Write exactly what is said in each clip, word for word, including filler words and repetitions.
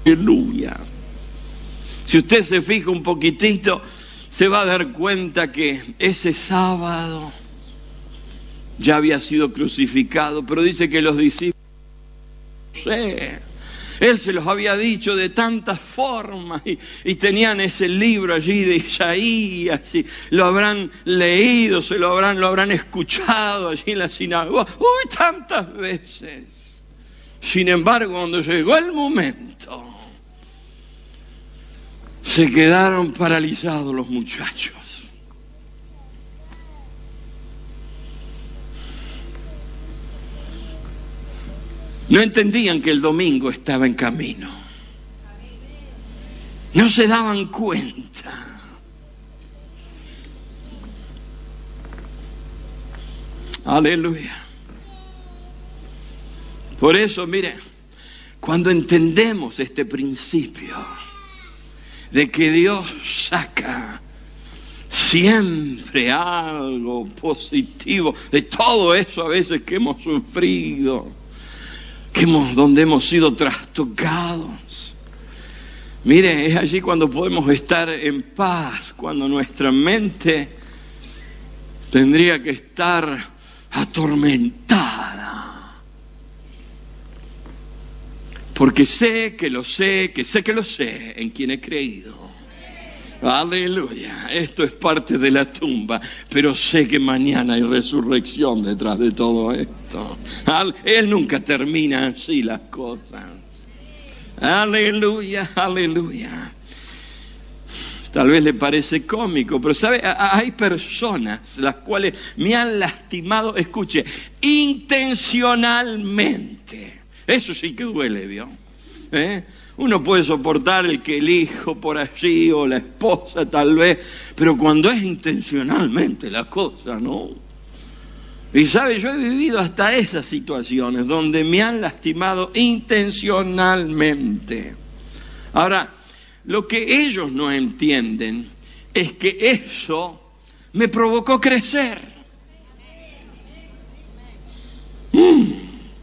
Aleluya. Si usted se fija un poquitito, se va a dar cuenta que ese sábado ya había sido crucificado, pero dice que los discípulos, no sé, él se los había dicho de tantas formas y, y tenían ese libro allí de Isaías y lo habrán leído, se lo habrán, lo habrán escuchado allí en la sinagoga, uy, tantas veces. Sin embargo, cuando llegó el momento, se quedaron paralizados los muchachos. No entendían que el domingo estaba en camino. No se daban cuenta. Aleluya. Por eso, mire, cuando entendemos este principio de que Dios saca siempre algo positivo de todo eso a veces que hemos sufrido, que hemos, donde hemos sido trastocados. Mire, es allí cuando podemos estar en paz, cuando nuestra mente tendría que estar atormentada. Porque sé que lo sé, que sé que lo sé en quien he creído. Aleluya, esto es parte de la tumba, pero sé que mañana hay resurrección detrás de todo esto. Él nunca termina así las cosas. Aleluya, aleluya. Tal vez le parece cómico, pero sabe, hay personas las cuales me han lastimado, escuche, intencionalmente. Eso sí que duele, ¿vio? ¿Eh? Uno puede soportar el que el hijo por allí o la esposa tal vez, pero cuando es intencionalmente la cosa, ¿no? Y sabe, yo he vivido hasta esas situaciones donde me han lastimado intencionalmente. Ahora, lo que ellos no entienden es que eso me provocó crecer. Mm.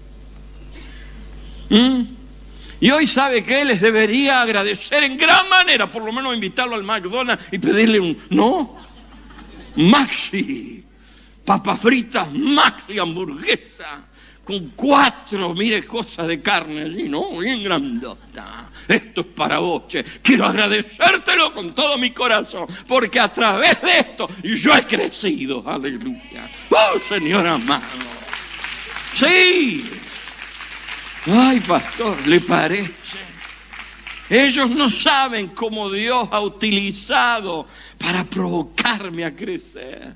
Mm. Y hoy sabe que les debería agradecer en gran manera, por lo menos invitarlo al McDonald's y pedirle un, no, Maxi, papas fritas, Maxi, hamburguesa, con cuatro, mire, cosas de carne allí, ¿no? Bien grandota. Esto es para vos, che. Quiero agradecértelo con todo mi corazón, porque a través de esto yo he crecido, aleluya. Oh, Señor amado. Sí. Ay, pastor, ¿le parece? Ellos no saben cómo Dios ha utilizado para provocarme a crecer.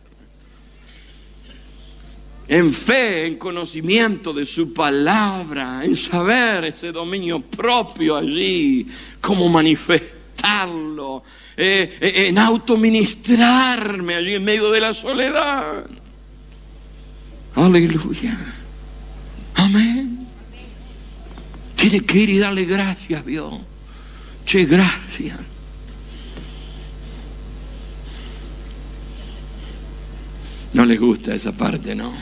En fe, en conocimiento de su palabra, en saber ese dominio propio allí, cómo manifestarlo, eh, eh, en autoministrarme allí en medio de la soledad. Aleluya. Amén. Tiene que ir y darle gracias, ¿vio? Che, gracias. No les gusta esa parte, ¿no?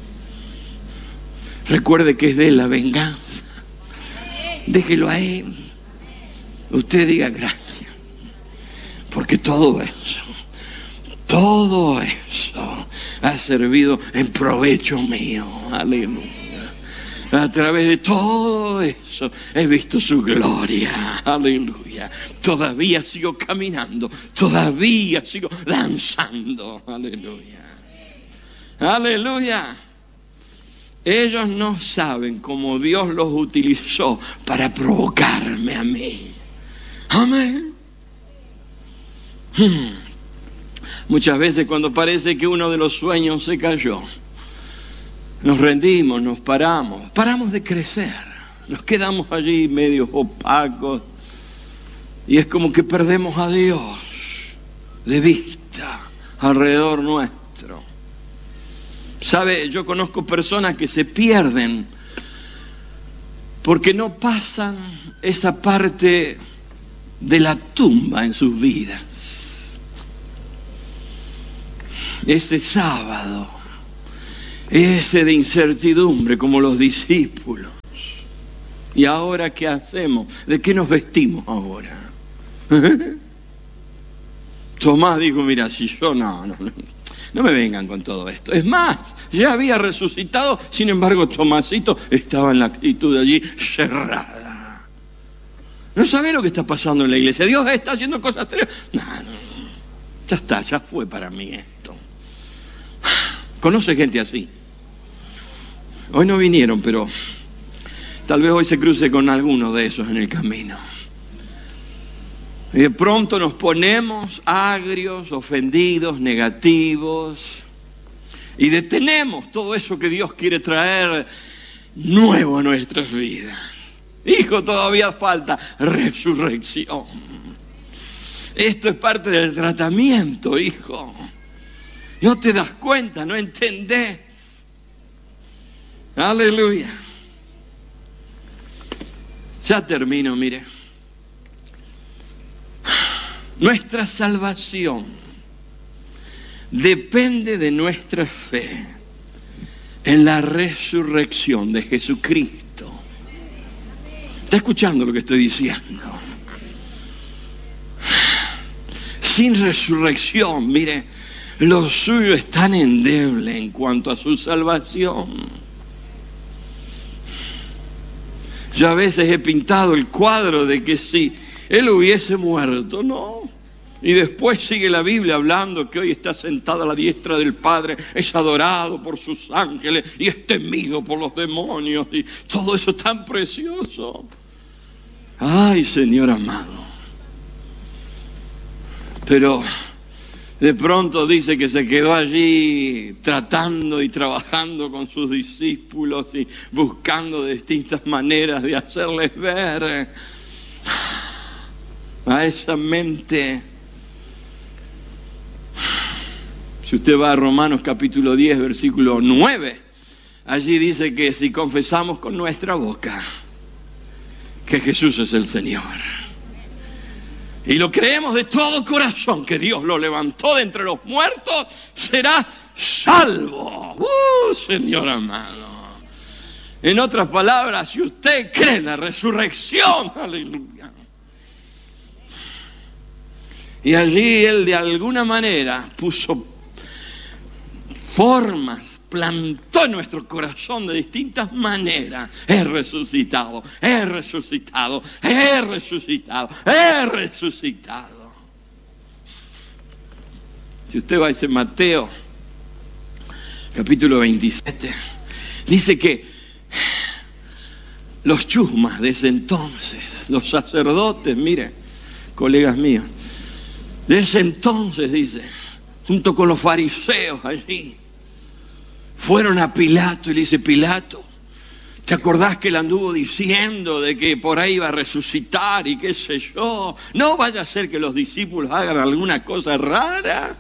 Recuerde que es de él la venganza. Déjelo a él. Usted diga gracias. Porque todo eso, todo eso ha servido en provecho mío. Aleluya. A través de todo eso he visto su gloria. Aleluya. Todavía sigo caminando. Todavía sigo danzando. Aleluya. Aleluya. Ellos no saben cómo Dios los utilizó para provocarme a mí. Amén. Hmm. Muchas veces cuando parece que uno de los sueños se cayó, nos rendimos, nos paramos, paramos de crecer, nos quedamos allí medio opacos y es como que perdemos a Dios de vista alrededor nuestro. Sabe, yo conozco personas que se pierden porque no pasan esa parte de la tumba en sus vidas. Ese sábado, ese de incertidumbre como los discípulos. ¿Y ahora qué hacemos? ¿De qué nos vestimos ahora? Tomás dijo, mira, si yo no, no, no, no me vengan con todo esto. Es más, ya había resucitado, sin embargo Tomasito estaba en la actitud de allí cerrada. No sabe lo que está pasando en la iglesia. Dios está haciendo cosas terribles. No, no, ya está, ya fue para mí esto. Conoce gente así. Hoy no vinieron, pero tal vez hoy se cruce con alguno de esos en el camino. Y de pronto nos ponemos agrios, ofendidos, negativos, y detenemos todo eso que Dios quiere traer nuevo a nuestras vidas. Hijo, todavía falta resurrección. Esto es parte del tratamiento, hijo. No te das cuenta, no entendés. Aleluya. Ya termino, mire. Nuestra salvación depende de nuestra fe en la resurrección de Jesucristo. ¿Está escuchando lo que estoy diciendo? Sin resurrección, mire, lo suyo es tan endeble en cuanto a su salvación. Yo a veces he pintado el cuadro de que si Él hubiese muerto, no. Y después sigue la Biblia hablando que hoy está sentado a la diestra del Padre, es adorado por sus ángeles y es temido por los demonios. Y todo eso tan precioso. Ay, Señor amado. Pero de pronto dice que se quedó allí tratando y trabajando con sus discípulos y buscando distintas maneras de hacerles ver a esa mente. Si usted va a Romanos capítulo diez, versículo nueve, allí dice que si confesamos con nuestra boca que Jesús es el Señor y lo creemos de todo corazón que Dios lo levantó de entre los muertos, será salvo. ¡Uh, Señor amado! En otras palabras, si usted cree en la resurrección, aleluya. Y allí Él de alguna manera puso formas, plantó en nuestro corazón de distintas maneras. He resucitado, he resucitado, he resucitado, he resucitado. Si usted va a ese Mateo, capítulo veintisiete, dice que los chusmas de ese entonces, los sacerdotes, miren, colegas míos, de ese entonces, dice, junto con los fariseos allí, fueron a Pilato y le dice, Pilato, ¿te acordás que él anduvo diciendo de que por ahí iba a resucitar y qué sé yo? No vaya a ser que los discípulos hagan alguna cosa rara.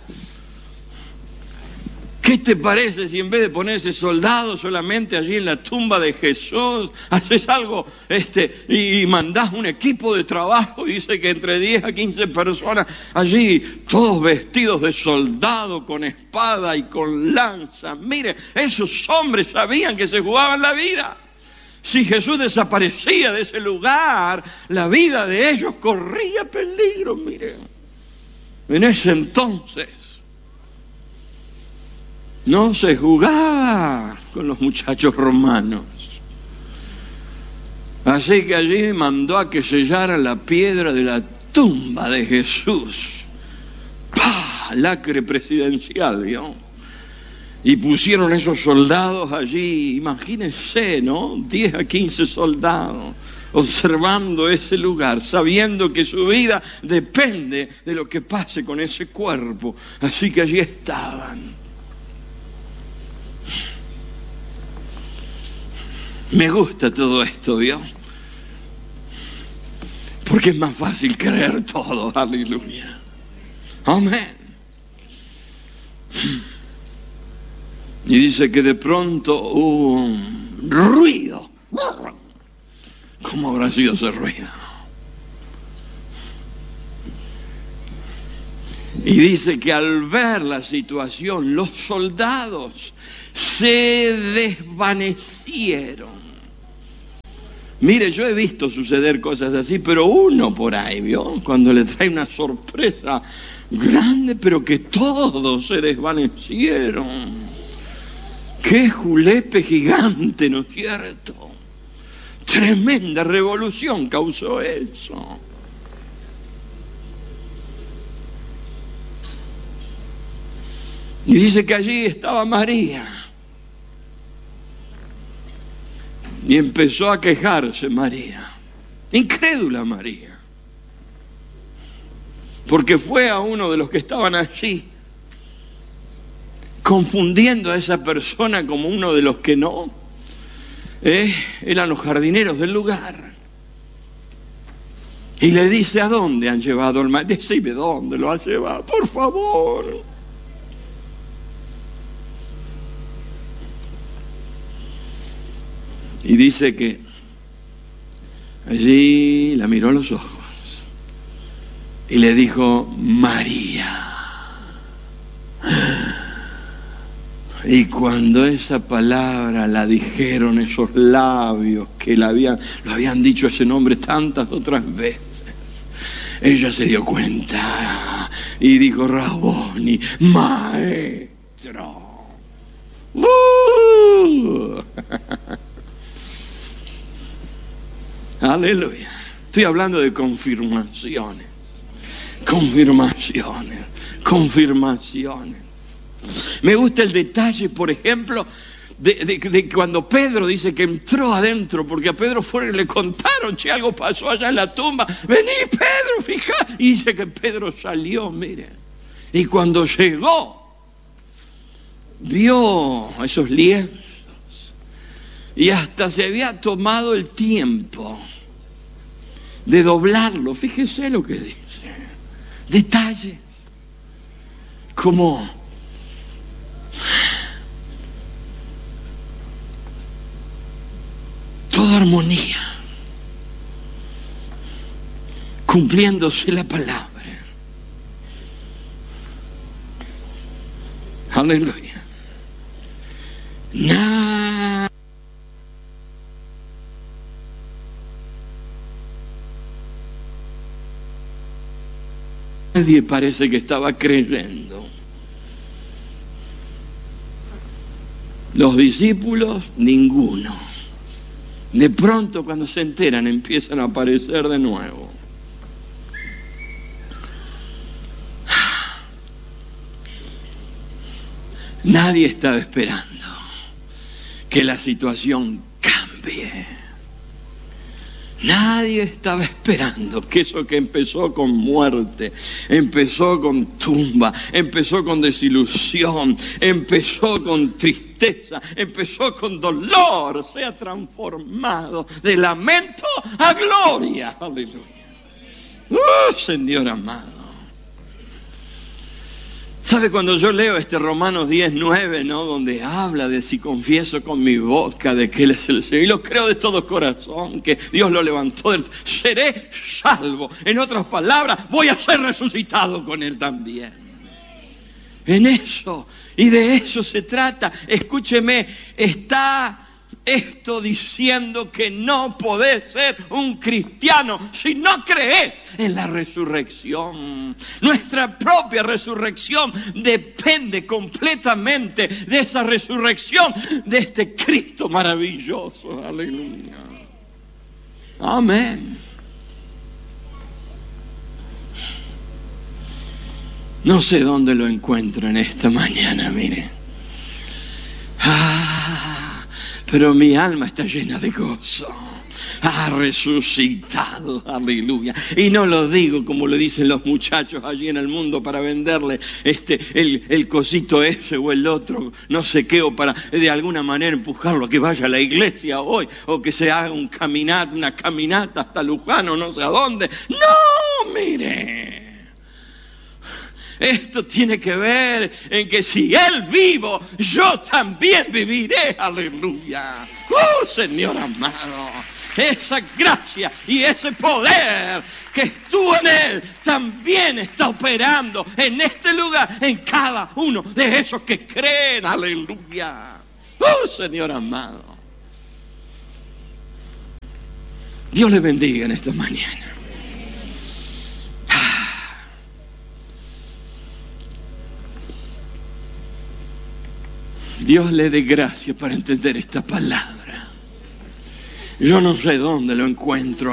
¿Qué te parece si en vez de ponerse soldados solamente allí en la tumba de Jesús, haces algo este, y mandás un equipo de trabajo? Dice que entre diez a quince personas allí, todos vestidos de soldado, con espada y con lanza. Mire, esos hombres sabían que se jugaban la vida. Si Jesús desaparecía de ese lugar, la vida de ellos corría peligro, mire. En ese entonces no se jugaba con los muchachos romanos. Así que allí mandó a que sellaran la piedra de la tumba de Jesús. ¡Pah! Lacre presidencial, ¿vio? Y pusieron esos soldados allí, imagínense, ¿no? diez a quince soldados, observando ese lugar, sabiendo que su vida depende de lo que pase con ese cuerpo. Así que allí estaban. Me gusta todo esto, ¿vio? Porque es más fácil creer todo, aleluya. Amén. Y dice que de pronto hubo un ruido. ¿Cómo habrá sido ese ruido? Y dice que al ver la situación, los soldados se desvanecieron Mire, yo he visto suceder cosas así, pero uno por ahí, ¿vio? Cuando le trae una sorpresa grande, pero que todos se desvanecieron. ¡Qué julepe gigante!, ¿no es cierto? Tremenda revolución causó eso. Y dice que allí estaba María. Y empezó a quejarse María. Incrédula María. Porque fue a uno de los que estaban allí, confundiendo a esa persona como uno de los que no, eh, eran los jardineros del lugar. Y le dice: ¿a dónde han llevado al maestro? Decime dónde lo han llevado, por favor. Y dice que allí la miró a los ojos y le dijo: María. Y cuando esa palabra la dijeron esos labios que la habían, lo habían dicho ese nombre tantas otras veces, ella se dio cuenta y dijo: Raboni, maestro. ¡Uh! Aleluya. Estoy hablando de confirmaciones, confirmaciones, confirmaciones. Me gusta el detalle, por ejemplo, de, de, de cuando Pedro dice que entró adentro, porque a Pedro fueron y le contaron: che, algo pasó allá en la tumba. Vení, Pedro, fija. Y dice que Pedro salió, mire. Y cuando llegó, vio esos lienzos y hasta se había tomado el tiempo de doblarlo. Fíjese lo que dice. Detalles. Como toda armonía, cumpliéndose la palabra. Aleluya. Nada. Nadie parece que estaba creyendo. Los discípulos, ninguno. De pronto, cuando se enteran, empiezan a aparecer de nuevo. Nadie estaba esperando que la situación cambie. Nadie estaba esperando que eso que empezó con muerte, empezó con tumba, empezó con desilusión, empezó con tristeza, empezó con dolor, sea transformado de lamento a gloria. Aleluya. ¡Oh, Señor amado! ¿Sabe? Cuando yo leo este Romanos diez, nueve, ¿no? Donde habla de si confieso con mi boca de que Él es el Señor, y lo creo de todo corazón, que Dios lo levantó, del... seré salvo. En otras palabras, voy a ser resucitado con Él también. En eso, y de eso se trata. Escúcheme, está esto diciendo que no podés ser un cristiano si no crees en la resurrección. Nuestra propia resurrección depende completamente de esa resurrección de este Cristo maravilloso. Aleluya. Amén. No sé dónde lo encuentro en esta mañana, mire. Ah, pero mi alma está llena de gozo. Ha resucitado, aleluya. Y no lo digo como lo dicen los muchachos allí en el mundo para venderle este el, el cosito ese o el otro, no sé qué, o para de alguna manera empujarlo a que vaya a la iglesia hoy, o que se haga un caminata, una caminata hasta Luján o no sé a dónde. No, mire. Esto tiene que ver en que si Él vivo, yo también viviré. Aleluya. ¡Oh, Señor amado! Esa gracia y ese poder que estuvo en Él también está operando en este lugar, en cada uno de esos que creen. Aleluya. ¡Oh, Señor amado! Dios le bendiga en esta mañana. Dios le dé gracia para entender esta palabra. Yo no sé dónde lo encuentro.